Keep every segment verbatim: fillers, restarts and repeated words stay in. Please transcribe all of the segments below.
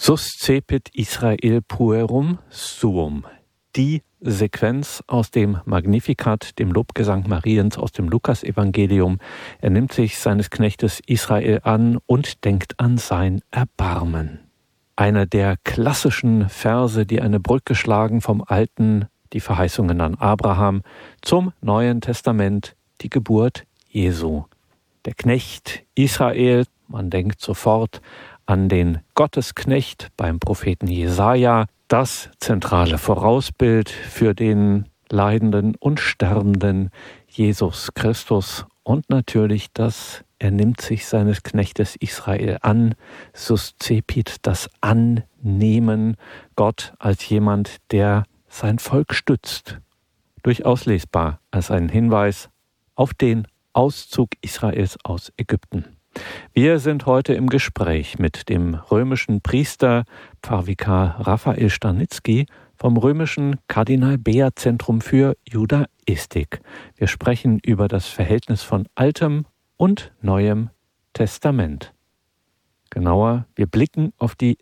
Suscepit Israel puerum suum. Die Sequenz aus dem Magnificat, dem Lobgesang Mariens aus dem Lukasevangelium. Er nimmt sich seines Knechtes Israel an und denkt an sein Erbarmen. Einer der klassischen Verse, die eine Brücke schlagen vom Alten, die Verheißungen an Abraham, zum Neuen Testament, die Geburt Jesu. Der Knecht Israel, man denkt sofort an den Gottesknecht beim Propheten Jesaja, das zentrale Vorausbild für den leidenden und sterbenden Jesus Christus und natürlich das, er nimmt sich seines Knechtes Israel an, suscepit, das Annehmen, Gott als jemand, der sein Volk stützt. Durchaus lesbar als ein Hinweis auf den Auszug Israels aus Ägypten. Wir sind heute im Gespräch mit dem römischen Priester Pfarrvikar Raphael Stanitzky vom römischen Kardinal-Beer-Zentrum für Judaistik. Wir sprechen über das Verhältnis von Altem und Neuem Testament. Genauer, wir blicken auf die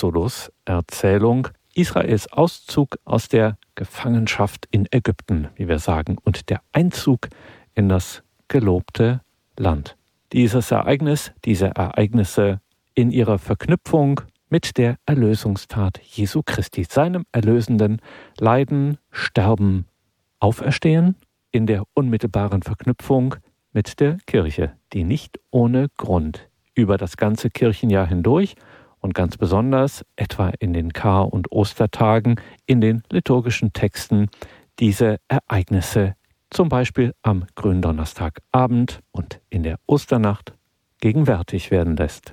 Exodus-Erzählung, Israels Auszug aus der Gefangenschaft in Ägypten, wie wir sagen, und der Einzug in das gelobte Land. Dieses Ereignis, diese Ereignisse in ihrer Verknüpfung mit der Erlösungstat Jesu Christi, seinem erlösenden Leiden, Sterben, Auferstehen in der unmittelbaren Verknüpfung mit der Kirche, die nicht ohne Grund über das ganze Kirchenjahr hindurch und ganz besonders etwa in den Kar- und Ostertagen in den liturgischen Texten diese Ereignisse zum Beispiel am Gründonnerstagabend und in der Osternacht gegenwärtig werden lässt.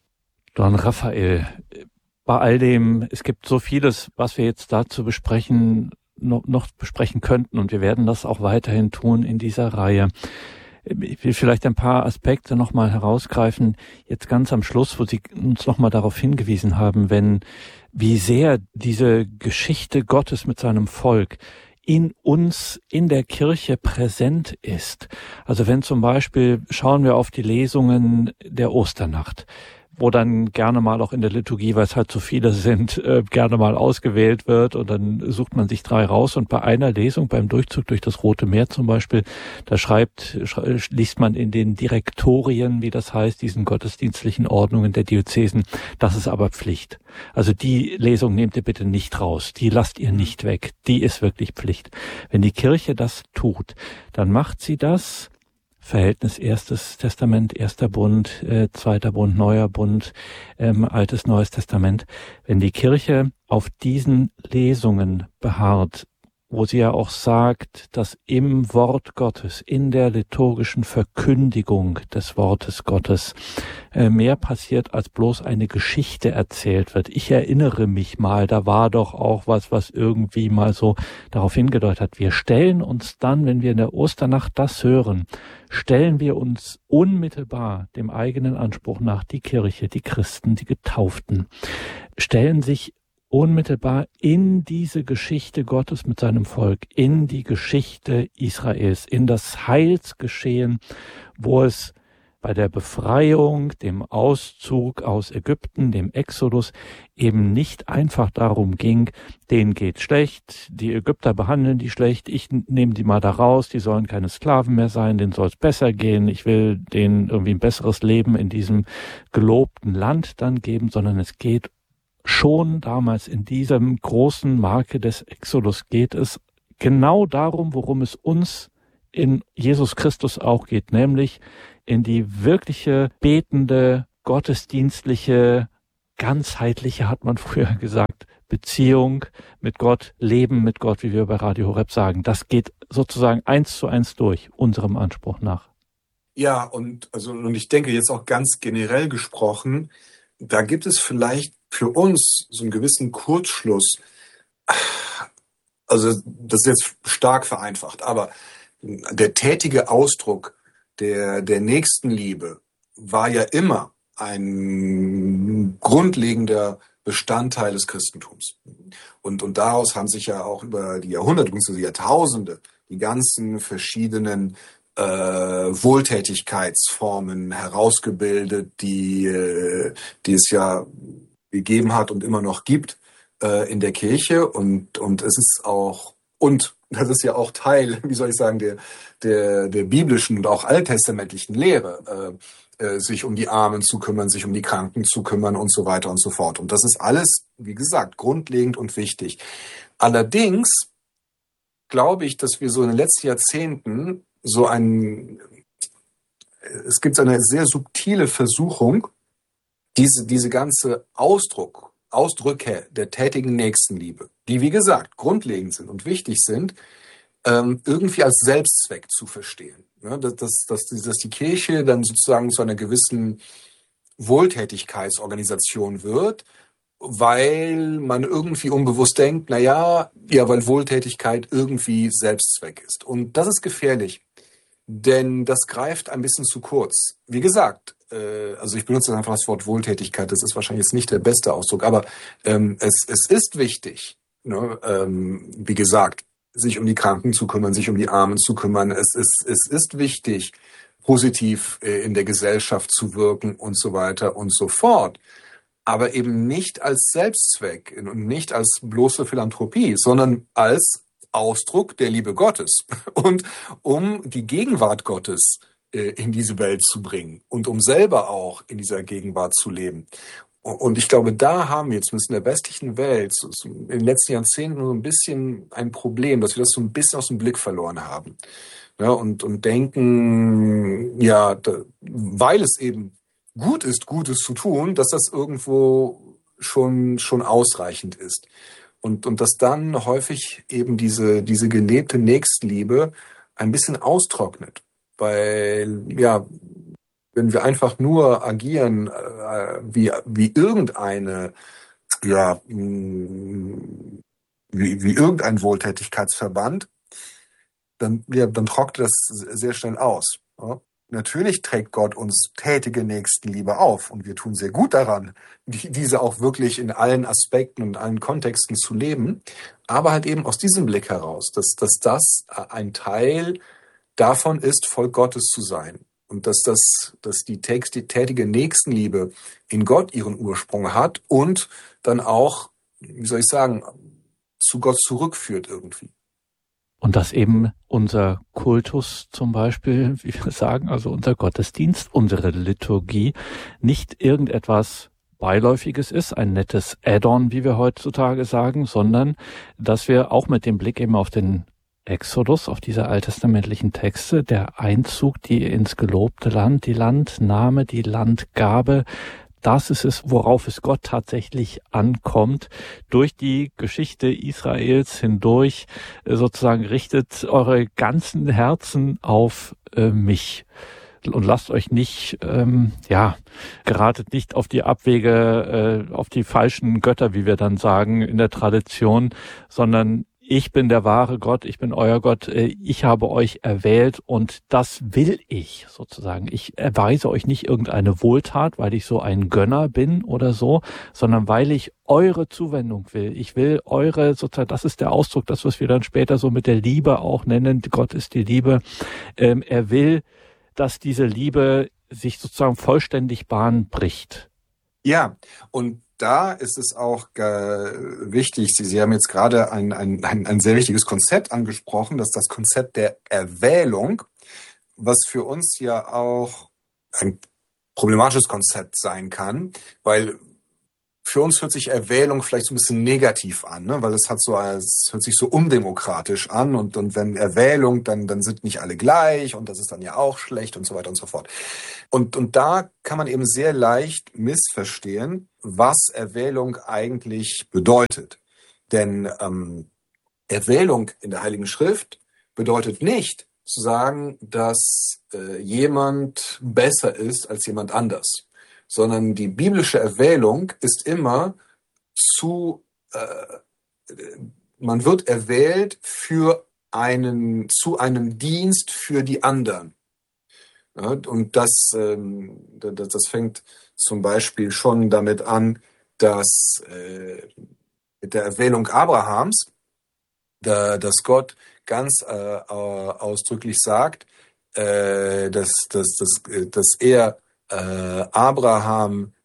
Don Raphael, bei all dem, es gibt so vieles, was wir jetzt dazu besprechen, noch, noch besprechen könnten und wir werden das auch weiterhin tun in dieser Reihe. Ich will vielleicht ein paar Aspekte nochmal herausgreifen, jetzt ganz am Schluss, wo Sie uns nochmal darauf hingewiesen haben, wenn, wie sehr diese Geschichte Gottes mit seinem Volk in uns, in der Kirche präsent ist. Also wenn zum Beispiel, schauen wir auf die Lesungen der Osternacht, wo dann gerne mal auch in der Liturgie, weil es halt so viele sind, äh, gerne mal ausgewählt wird und dann sucht man sich drei raus und bei einer Lesung, beim Durchzug durch das Rote Meer zum Beispiel, da schreibt, schrei- liest man in den Direktorien, wie das heißt, diesen gottesdienstlichen Ordnungen der Diözesen, das ist aber Pflicht. Also die Lesung nehmt ihr bitte nicht raus, die lasst ihr nicht weg, die ist wirklich Pflicht. Wenn die Kirche das tut, dann macht sie das Verhältnis erstes Testament, erster Bund, äh, zweiter Bund, neuer Bund, ähm, altes, neues Testament. Wenn die Kirche auf diesen Lesungen beharrt, wo sie ja auch sagt, dass im Wort Gottes, in der liturgischen Verkündigung des Wortes Gottes äh, mehr passiert, als bloß eine Geschichte erzählt wird. Ich erinnere mich mal, da war doch auch was, was irgendwie mal so darauf hingedeutet hat. Wir stellen uns dann, wenn wir in der Osternacht das hören, stellen wir uns unmittelbar dem eigenen Anspruch nach, die Kirche, die Christen, die Getauften, stellen sich unmittelbar in diese Geschichte Gottes mit seinem Volk, in die Geschichte Israels, in das Heilsgeschehen, wo es bei der Befreiung, dem Auszug aus Ägypten, dem Exodus, eben nicht einfach darum ging, denen geht schlecht, die Ägypter behandeln die schlecht, ich nehme die mal da raus, die sollen keine Sklaven mehr sein, denen soll es besser gehen, ich will denen irgendwie ein besseres Leben in diesem gelobten Land dann geben, sondern es geht schon damals in diesem großen Marke des Exodus geht es genau darum, worum es uns in Jesus Christus auch geht, nämlich in die wirkliche betende, gottesdienstliche, ganzheitliche, hat man früher gesagt, Beziehung mit Gott, Leben mit Gott, wie wir bei Radio Horeb sagen. Das geht sozusagen eins zu eins durch, unserem Anspruch nach. Ja, und also und ich denke jetzt auch ganz generell gesprochen, da gibt es vielleicht für uns so einen gewissen Kurzschluss. Also das ist jetzt stark vereinfacht, aber der tätige Ausdruck der, der Nächstenliebe war ja immer ein grundlegender Bestandteil des Christentums. Und, und daraus haben sich ja auch über die Jahrhunderte, bzw. Jahrtausende, die ganzen verschiedenen äh, Wohltätigkeitsformen herausgebildet, die, äh, die es ja gegeben hat und immer noch gibt äh, in der Kirche. Und, und es ist auch, und das ist ja auch Teil, wie soll ich sagen, der, der, der biblischen und auch alttestamentlichen Lehre, äh, äh, sich um die Armen zu kümmern, sich um die Kranken zu kümmern und so weiter und so fort. Und das ist alles, wie gesagt, grundlegend und wichtig. Allerdings glaube ich, dass wir so in den letzten Jahrzehnten so ein, es gibt eine sehr subtile Versuchung, diese, diese ganze Ausdruck, Ausdrücke der tätigen Nächstenliebe, die, wie gesagt, grundlegend sind und wichtig sind, ähm, irgendwie als Selbstzweck zu verstehen. Ja, dass, dass, dass, dass die Kirche dann sozusagen zu einer gewissen Wohltätigkeitsorganisation wird, weil man irgendwie unbewusst denkt, na ja, ja, weil Wohltätigkeit irgendwie Selbstzweck ist. Und das ist gefährlich, denn das greift ein bisschen zu kurz. Wie gesagt, äh, also ich benutze einfach das Wort Wohltätigkeit, das ist wahrscheinlich jetzt nicht der beste Ausdruck, aber ähm, es, es ist wichtig, ne, ähm, wie gesagt, sich um die Kranken zu kümmern, sich um die Armen zu kümmern. Es ist, es ist wichtig, positiv äh, in der Gesellschaft zu wirken und so weiter und so fort. Aber eben nicht als Selbstzweck und nicht als bloße Philanthropie, sondern als Ausdruck der Liebe Gottes und um die Gegenwart Gottes äh, in diese Welt zu bringen und um selber auch in dieser Gegenwart zu leben. Und ich glaube, da haben wir zumindest in der westlichen Welt in den letzten Jahrzehnten so ein bisschen ein Problem, dass wir das so ein bisschen aus dem Blick verloren haben. Ja, und, und denken, ja, da, weil es eben gut ist, Gutes zu tun, dass das irgendwo schon, schon ausreichend ist. Und, und dass dann häufig eben diese, diese gelebte Nächstenliebe ein bisschen austrocknet. Weil, ja, wenn wir einfach nur agieren, äh, wie, wie irgendeine, ja, mh, wie, wie irgendein Wohltätigkeitsverband, dann, ja, dann trocknet das sehr schnell aus. Ja? Natürlich trägt Gott uns tätige Nächstenliebe auf und wir tun sehr gut daran, die, diese auch wirklich in allen Aspekten und allen Kontexten zu leben, aber halt eben aus diesem Blick heraus, dass, dass das ein Teil davon ist, Volk Gottes zu sein und dass, das, dass die tätige Nächstenliebe in Gott ihren Ursprung hat und dann auch, wie soll ich sagen, zu Gott zurückführt irgendwie. Und dass eben unser Kultus zum Beispiel, wie wir sagen, also unser Gottesdienst, unsere Liturgie, nicht irgendetwas Beiläufiges ist, ein nettes Add-on, wie wir heutzutage sagen, sondern dass wir auch mit dem Blick eben auf den Exodus, auf diese alttestamentlichen Texte, der Einzug, die ins gelobte Land, die Landnahme, die Landgabe, das ist es, worauf es Gott tatsächlich ankommt. Durch die Geschichte Israels hindurch sozusagen richtet eure ganzen Herzen auf äh, mich. Und lasst euch nicht, ähm, ja, geratet nicht auf die Abwege, äh, auf die falschen Götter, wie wir dann sagen in der Tradition, sondern ich bin der wahre Gott, ich bin euer Gott, ich habe euch erwählt und das will ich sozusagen. Ich erweise euch nicht irgendeine Wohltat, weil ich so ein Gönner bin oder so, sondern weil ich eure Zuwendung will. Ich will eure, sozusagen, das ist der Ausdruck, das, was wir dann später so mit der Liebe auch nennen, Gott ist die Liebe. Ähm, er will, dass diese Liebe sich sozusagen vollständig Bahn bricht. Ja, und da ist es auch äh, wichtig, Sie, Sie haben jetzt gerade ein, ein, ein, ein sehr wichtiges Konzept angesprochen, das ist das Konzept der Erwählung, was für uns ja auch ein problematisches Konzept sein kann, weil für uns hört sich Erwählung vielleicht so ein bisschen negativ an, ne? Weil es hat so, es hört sich so undemokratisch an und, und wenn Erwählung, dann, dann sind nicht alle gleich und das ist dann ja auch schlecht und so weiter und so fort. Und, und da kann man eben sehr leicht missverstehen, was Erwählung eigentlich bedeutet. Denn ähm, Erwählung in der Heiligen Schrift bedeutet nicht zu sagen, dass äh, jemand besser ist als jemand anders, sondern die biblische Erwählung ist immer zu, äh, man wird erwählt für einen, zu einem Dienst für die anderen. Ja, und das, ähm, das, das fängt zum Beispiel schon damit an, dass äh, mit der Erwählung Abrahams, da, dass Gott ganz äh, ausdrücklich sagt, äh, dass, dass, dass, dass er äh, Abraham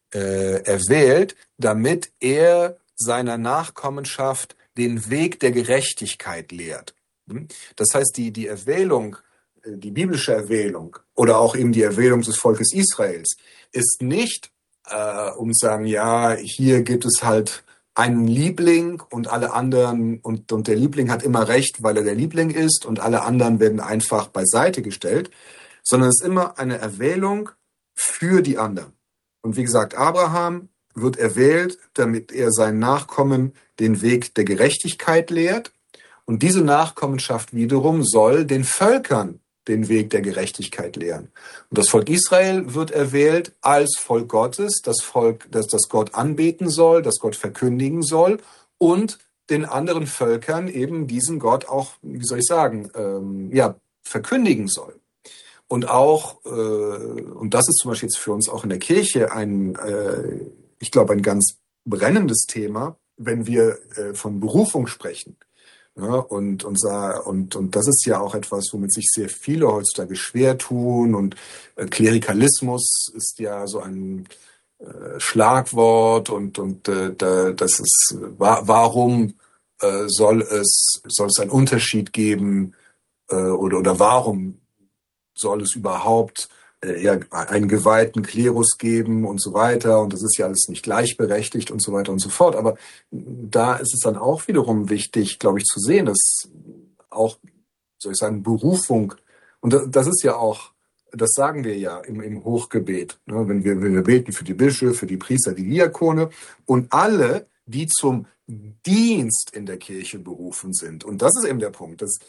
äh, erwählt, damit er seiner Nachkommenschaft den Weg der Gerechtigkeit lehrt. Das heißt, die, die Erwählung, die biblische Erwählung oder auch eben die Erwählung des Volkes Israels ist nicht, äh, um zu sagen, ja, hier gibt es halt einen Liebling und alle anderen, und, und der Liebling hat immer recht, weil er der Liebling ist, und alle anderen werden einfach beiseite gestellt, sondern es ist immer eine Erwählung für die anderen. Und wie gesagt, Abraham wird erwählt, damit er seinen Nachkommen den Weg der Gerechtigkeit lehrt. Und diese Nachkommenschaft wiederum soll den Völkern den Weg der Gerechtigkeit lehren. Und das Volk Israel wird erwählt als Volk Gottes, das Volk, das, das Gott anbeten soll, das Gott verkündigen soll und den anderen Völkern eben diesen Gott auch, wie soll ich sagen, ähm, ja, verkündigen soll. Und auch, äh, und das ist zum Beispiel jetzt für uns auch in der Kirche ein, äh, ich glaube, ein ganz brennendes Thema, wenn wir äh, von Berufung sprechen. Ja, und, und, und, und das ist ja auch etwas, womit sich sehr viele heutzutage schwer tun. Und äh, Klerikalismus ist ja so ein äh, Schlagwort. Und, und äh, da, das ist, wa- warum äh, soll es, soll es einen Unterschied geben äh, oder, oder warum soll es überhaupt äh, ja, einen geweihten Klerus geben und so weiter. Und das ist ja alles nicht gleichberechtigt und so weiter und so fort. Aber da ist es dann auch wiederum wichtig, glaube ich, zu sehen, dass auch, soll ich sagen, Berufung, und das, das ist ja auch, das sagen wir ja im, im Hochgebet, ne? wenn wir, wenn wir beten für die Bischöfe, für die Priester, die Diakone und alle, die zum Dienst in der Kirche berufen sind. Und das ist eben der Punkt, dass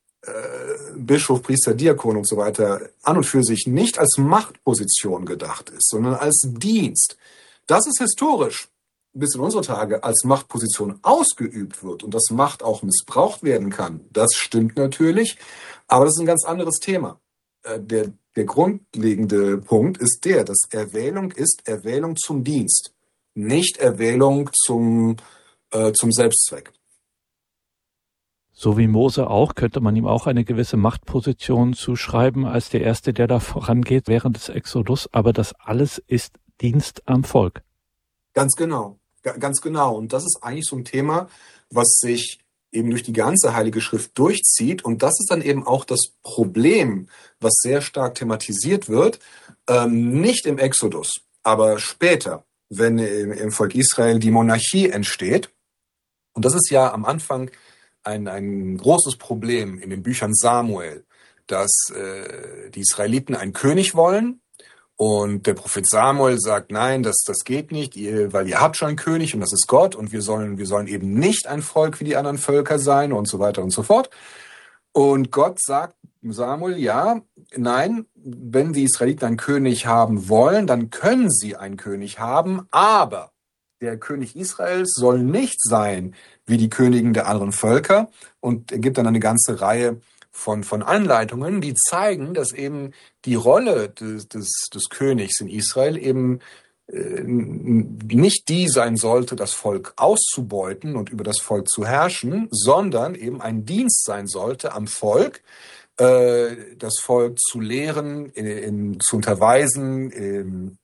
Bischof, Priester, Diakon und so weiter an und für sich nicht als Machtposition gedacht ist, sondern als Dienst. Das ist historisch bis in unsere Tage als Machtposition ausgeübt wird und dass Macht auch missbraucht werden kann. Das stimmt natürlich, aber das ist ein ganz anderes Thema. Der, der grundlegende Punkt ist der, dass Erwählung ist Erwählung zum Dienst, nicht Erwählung zum, äh, zum Selbstzweck. So wie Mose auch, könnte man ihm auch eine gewisse Machtposition zuschreiben als der Erste, der da vorangeht während des Exodus. Aber das alles ist Dienst am Volk. Ganz genau, ganz genau. Und das ist eigentlich so ein Thema, was sich eben durch die ganze Heilige Schrift durchzieht. Und das ist dann eben auch das Problem, was sehr stark thematisiert wird. Ähm, nicht im Exodus, aber später, wenn im, im Volk Israel die Monarchie entsteht. Und das ist ja am Anfang Ein, ein großes Problem in den Büchern Samuel, dass äh, die Israeliten einen König wollen und der Prophet Samuel sagt, nein, das, das geht nicht, ihr, weil ihr habt schon einen König und das ist Gott und wir sollen, wir sollen eben nicht ein Volk wie die anderen Völker sein und so weiter und so fort. Und Gott sagt Samuel, ja, nein, wenn die Israeliten einen König haben wollen, dann können sie einen König haben, aber der König Israels soll nicht sein wie die Königen der anderen Völker. Und er gibt dann eine ganze Reihe von, von Anleitungen, die zeigen, dass eben die Rolle des, des, des Königs in Israel eben äh, nicht die sein sollte, das Volk auszubeuten und über das Volk zu herrschen, sondern eben ein Dienst sein sollte am Volk, äh, das Volk zu lehren, in, in, zu unterweisen, in,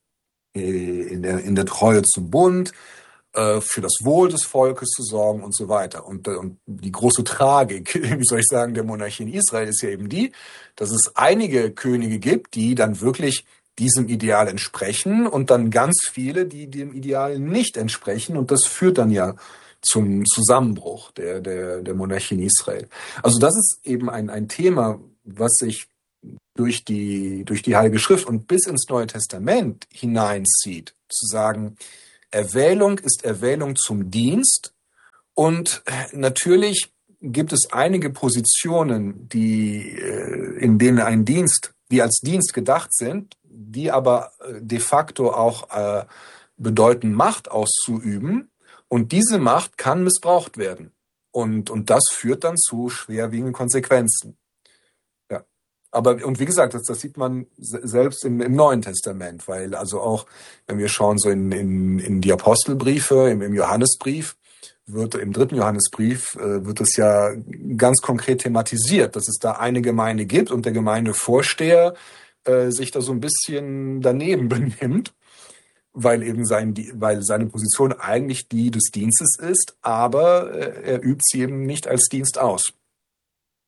in der, in der Treue zum Bund, für das Wohl des Volkes zu sorgen und so weiter. Und, und die große Tragik, wie soll ich sagen, der Monarchie in Israel ist ja eben die, dass es einige Könige gibt, die dann wirklich diesem Ideal entsprechen und dann ganz viele, die dem Ideal nicht entsprechen. Und das führt dann ja zum Zusammenbruch der, der, der Monarchie in Israel. Also das ist eben ein, ein Thema, was sich durch die, durch die Heilige Schrift und bis ins Neue Testament hineinzieht, zu sagen, Erwählung ist Erwählung zum Dienst und natürlich gibt es einige Positionen, die in denen ein Dienst, die als Dienst gedacht sind, die aber de facto auch äh, bedeuten, Macht auszuüben und diese Macht kann missbraucht werden und und das führt dann zu schwerwiegenden Konsequenzen. Aber, und wie gesagt, das, das sieht man selbst im, im Neuen Testament, weil also auch, wenn wir schauen so in, in, in die Apostelbriefe, im, im Johannesbrief, wird, im dritten Johannesbrief, äh, wird es ja ganz konkret thematisiert, dass es da eine Gemeinde gibt und der Gemeindevorsteher äh, sich da so ein bisschen daneben benimmt, weil eben sein, weil seine Position eigentlich die des Dienstes ist, aber er übt sie eben nicht als Dienst aus.